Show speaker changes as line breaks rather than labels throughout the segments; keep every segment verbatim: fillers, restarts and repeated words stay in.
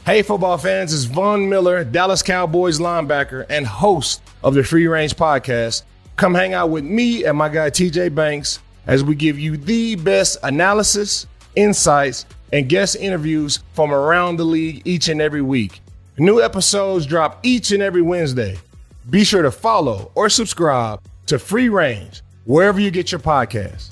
Hey, football fans, it's Von Miller, Dallas Cowboys linebacker and host of the Free Range Podcast. Come hang out with me and my guy T J Banks as we give you the best analysis, insights, and guest interviews from around the league each and every week. New episodes drop each and every Wednesday. Be sure to follow or subscribe to Free Range wherever you get your podcasts.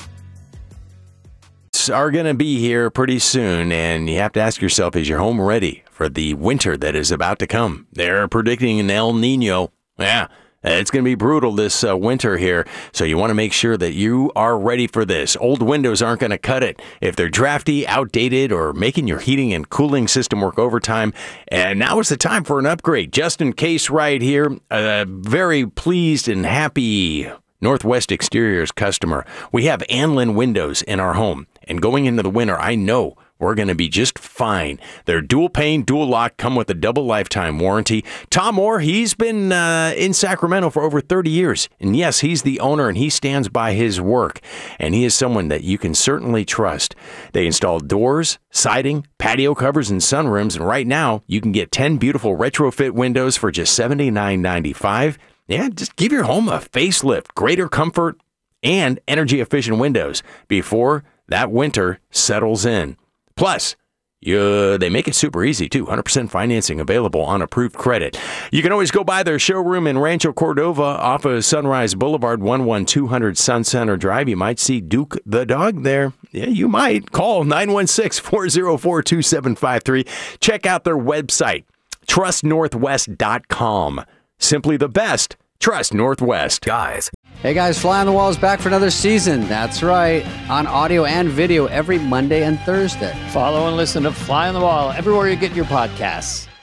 Are going to be here pretty soon, and you have to ask yourself, is your home ready for the winter that is about to come? They're predicting an El Nino. Yeah, it's going to be brutal this uh, winter here, so you want to make sure that you are ready for this. Old windows aren't going to cut it. If they're drafty, outdated, or making your heating and cooling system work overtime, and now is the time for an upgrade. Justin Case right here, uh, very pleased and happy Northwest Exteriors customer. We have Anlin windows in our home, and going into the winter, I know we're going to be just fine. They're dual pane, dual lock, come with a double lifetime warranty. Tom Moore, he's been uh, in Sacramento for over thirty years, and yes, he's the owner, and he stands by his work, and he is someone that you can certainly trust. They install doors, siding, patio covers, and sunrooms, and right now, you can get ten beautiful retrofit windows for just seventy-nine ninety-five. Yeah, just give your home a facelift, greater comfort, and energy-efficient windows before that winter settles in. Plus, you, they make it super easy, too. one hundred percent financing available on approved credit. You can always go by their showroom in Rancho Cordova off of Sunrise Boulevard, one one two hundred Sun Center Drive. You might see Duke the dog there. Yeah, you might. Call nine one six, four oh four, two seven five three. Check out their website, trust northwest dot com. Simply the best. Trust Northwest.
Guys.
Hey guys, Fly on the Wall is back for another season. That's right. On audio and video every Monday and Thursday.
Follow and listen to Fly on the Wall everywhere you get your podcasts.